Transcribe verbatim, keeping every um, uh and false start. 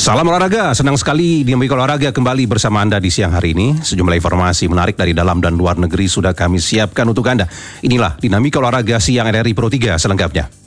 Salam olahraga, senang sekali Dinamika Olahraga kembali bersama Anda di siang hari ini. Sejumlah informasi menarik dari dalam dan luar negeri sudah kami siapkan untuk Anda. Inilah Dinamika Olahraga siang R R I Pro tiga selengkapnya.